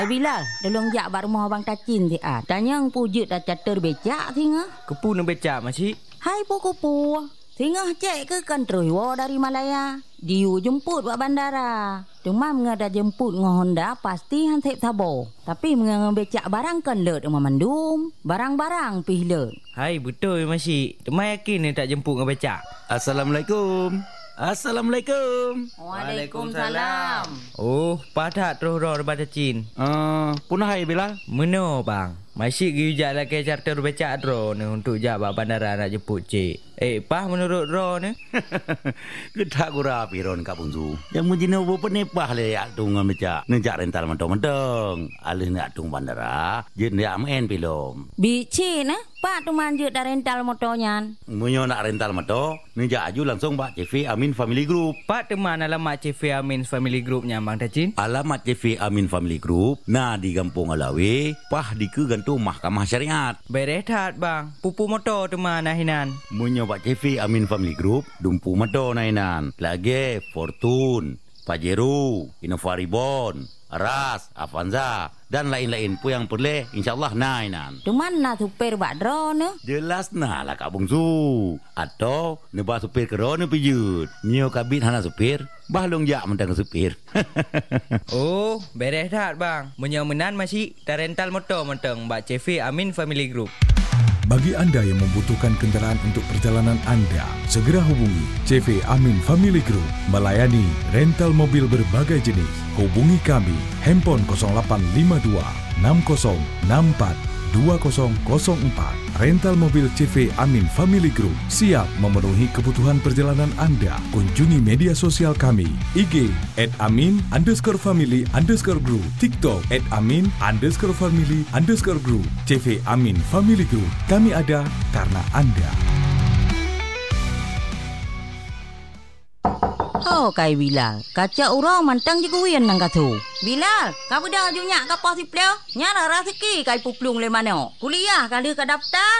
Bilal, tolong jak bak rumah abang Tacin ti ah. Tanya pujut dah catur becak singa. Kepu nak becak makcik. Hai puku. Singa cek ke kan terus dari Malaya. Diu jemput buat bandara. Cuma menga dah jemput dengan Honda pasti hansip sabo. Tapi menga becak barang kan lut rumah mandum. Barang-barang pih lut. Hai betul makcik. Temai yakin ni tak jemput dengan becak. Assalamualaikum. Waalaikumsalam. Oh, padat terus roh daripada Cin. Punah hai Bilal. Meno bang. Masih gijak lah ke charter becak ro ni untuk jawab bandara nak jemput cik. Pah menurut ro ni? Kedak gura piron Kak Bungsu. Yang mujina bo penepah le yak tung becak. Nejak rental mentong-mentong. Alih nak tung bandara, jen dia amen pilom. Bici nah, Pak tu manjut dah rental motornya. Munyo nak rental motor, nejak aju langsung Pak CV Amin Family Group. Pak teman alamat CV Amin Family Groupnya Bang Tacin. Alamat CV Amin Family Group, nah di Kampung Alawi, pah di ke gantung Mahkamah Syariat. Berehat bang, pupu motor teman nahinan. Munyo Pak CV Amin Family Group, dumpu motor nahinan. Lagi Fortune, Pajero, Innova Reborn, Ras, Avanza dan lain-lain pun yang boleh insyaAllah nainan. Cuman nak supir buat drone. Jelas nah lah Kak Bungsu. Atau nebah supir ke drone pijut. Nyo kabit hana supir, bahlong jak mentang supir. Oh, beres dah bang. Menyomenan masih dah rental motor mentang Mbak CV Amin Family Group. Bagi anda yang membutuhkan kenderaan untuk perjalanan anda, segera hubungi CV Amin Family Group melayani rental mobil berbagai jenis. Hubungi kami, handphone 0852 6064 2004. Rental mobil CV Amin Family Group siap memenuhi kebutuhan perjalanan anda. Kunjungi media sosial kami, IG @amin_family_group, TikTok @amin_family_group, CV Amin Family Group. Kami ada karena anda. Oh, kai Bilal. Kaca urang mantang je kuian nang katu. Bilal, kamu dah junyak ke pos sipleo? Nyara rezeki kai puplung le mana? Kuliah kali ke daftar?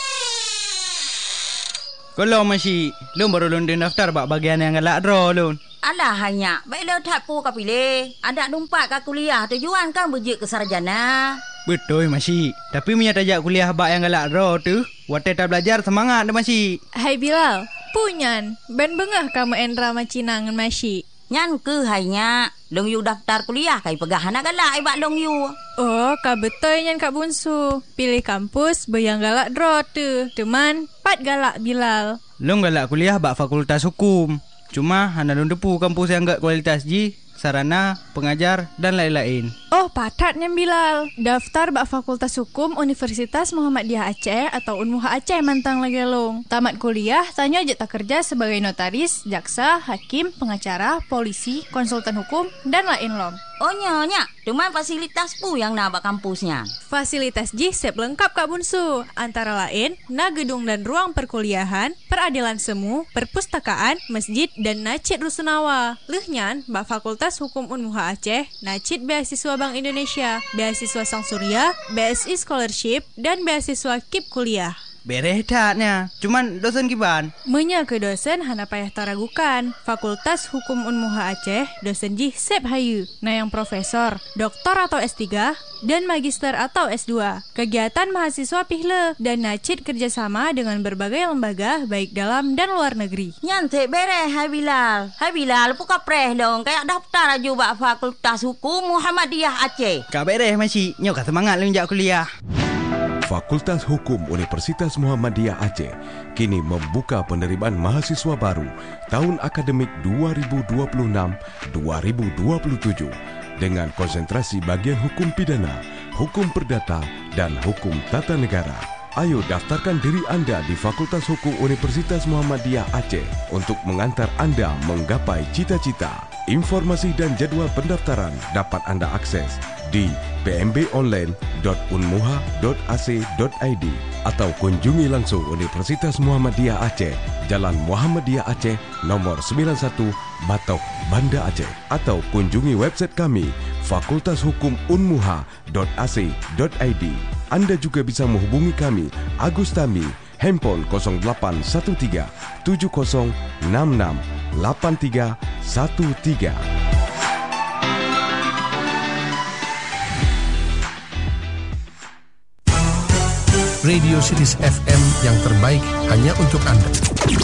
Kalau masih, lu baru london daftar bak bagian yang galak draw lu. Alah hanya, baik le tak pu ka pilih. Ada numpak ka kuliah tujuan kan berjek ke sarjana. Betul masih. Tapi punya tajak kuliah bak yang galak draw tu, waktu tak belajar semangat dah masih. Hai Bilal, punyan. Ben bengah kamu Endra macinangan masih. Nyan ke hanya long yu daftar kuliah kai pegah anak galak ibak long yu. Oh, ka betul nyan Kak Bunsu. Pilih kampus bayang galak draw tu. Teman, pat galak Bilal. Long galak kuliah bak fakultas hukum. Cuma hana long depu kampus yang gak kualitas ji, sarana, pengajar dan lain-lain. Oh, patatnya Bilal. Daftar bak Fakultas Hukum Universitas Muhammadiyah Aceh atau Unmuha Aceh mantang lagi long. Tamat kuliah, tanya je tak kerja sebagai notaris, jaksa, hakim, pengacara, polisi, konsultan hukum dan lain lom. Oh nyonya, cuma fasilitas pu yang nak bak kampusnya. Fasilitas ji siap lengkap Kak Bunsu. Antara lain, na gedung dan ruang perkuliahan, peradilan semu, perpustakaan, masjid dan nacit rusunawa. Lehnyan, bak Fakultas Hukum Unmuha Aceh, nacit beasiswa Bank Indonesia, beasiswa Sang Surya, BSI Scholarship dan beasiswa KIP kuliah. Beres taknya. Cuman dosen kiban. Menya ke dosen hana payah taragukan. Fakultas Hukum Unmuha Aceh, dosen ji sep hayu. Na yang profesor, doktor atau S3 dan magister atau S2. Kegiatan mahasiswa pihle dan nacit kerjasama dengan berbagai lembaga baik dalam dan luar negeri. Nyantik beres hai Bilal. Hai Bilal puka preh dong kayak daftar aja bak Fakultas Hukum Muhammadiyah Aceh. Kak beres masih. Nyok semangat lu njak kuliah. Fakultas Hukum Universitas Muhammadiyah Aceh kini membuka penerimaan mahasiswa baru tahun akademik 2026-2027 dengan konsentrasi bagian hukum pidana, hukum perdata, dan hukum tata negara. Ayo daftarkan diri anda di Fakultas Hukum Universitas Muhammadiyah Aceh untuk mengantar anda menggapai cita-cita. Informasi dan jadual pendaftaran dapat anda akses di pmbonline.unmuha.ac.id atau kunjungi langsung Universitas Muhammadiyah Aceh, Jalan Muhammadiyah Aceh, nomor 91, Batok, Banda Aceh, atau kunjungi website kami fakultashukumunmuha.ac.id. Anda juga bisa menghubungi kami, Agus Tami, handphone 0813 7066 8313. Radio Cities FM yang terbaik hanya untuk Anda.